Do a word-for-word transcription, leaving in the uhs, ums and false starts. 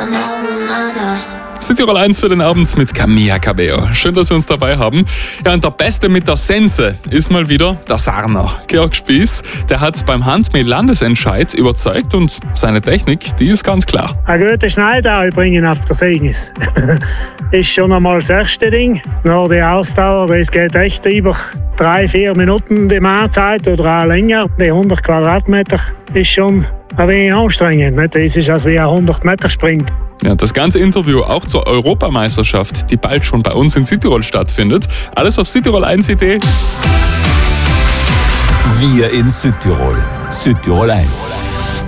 Südtirol eins für den Abend mit Camilla Cabello. Schön, dass Sie uns dabei haben. Ja, und der Beste mit der Sense ist mal wieder der Sarner. Georg Spieß, der hat beim Handmehl-Landesentscheid überzeugt und seine Technik, die ist ganz klar. Eine gute Schneidau bringen auf das Segnis. Ist schon einmal das erste Ding. Nur die Ausdauer, das geht echt über drei, vier Minuten die Mahrzeit oder auch länger. Die hundert Quadratmeter ist schon ein wenig anstrengend. Nicht? Das ist, als wie ein hundert Meter Sprint. Ja, das ganze Interview auch zur Europameisterschaft, die bald schon bei uns in Südtirol stattfindet. Alles auf Südtirol eins punkt de. Wir in Südtirol. Südtirol eins.